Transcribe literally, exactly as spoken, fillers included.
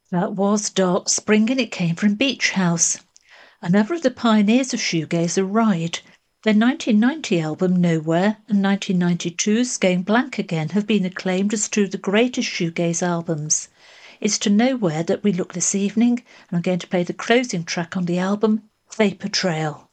That was Dark Spring, and it came from Beach House. Another of the pioneers of shoegaze are Ride. Their nineteen ninety album Nowhere and nineteen ninety-two's Going Blank Again have been acclaimed as two of the greatest shoegaze albums. It's to Nowhere that we look this evening, and I'm going to play the closing track on the album, Vapor Trail.